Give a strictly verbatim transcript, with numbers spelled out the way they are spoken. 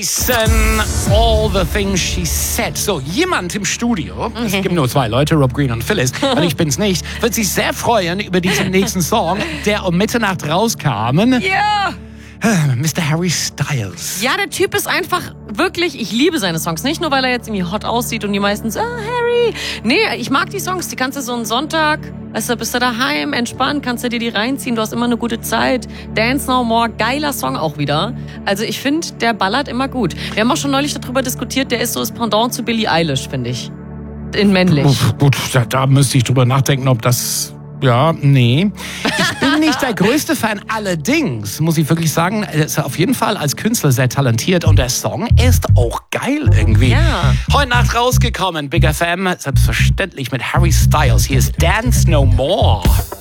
Jason, all the things she said. So, jemand im Studio, es gibt nur zwei Leute, Rob Green und Phyllis, und ich bin's nicht, wird sich sehr freuen über diesen nächsten Song, der um Mitternacht rauskam. Ja! Mister Harry Styles. Ja, der Typ ist einfach wirklich, ich liebe seine Songs. Nicht nur, weil er jetzt irgendwie hot aussieht und die meisten so, oh, Harry. Nee, ich mag die Songs, die kannst du so einen Sonntag, weißt du, bist du daheim, entspannt, kannst du dir die reinziehen, du hast immer eine gute Zeit. Dance No More, geiler Song auch wieder. Also ich finde, der ballert immer gut. Wir haben auch schon neulich darüber diskutiert, der ist so das Pendant zu Billie Eilish, finde ich. In männlich. Uff, gut, da, da müsste ich drüber nachdenken, ob das... Ja, nee. Ich bin nicht der größte Fan. Allerdings muss ich wirklich sagen, er ist auf jeden Fall als Künstler sehr talentiert und der Song ist auch geil irgendwie. Ja. Heute Nacht rausgekommen, Big F M, selbstverständlich mit Harry Styles. Hier ist Dance No More.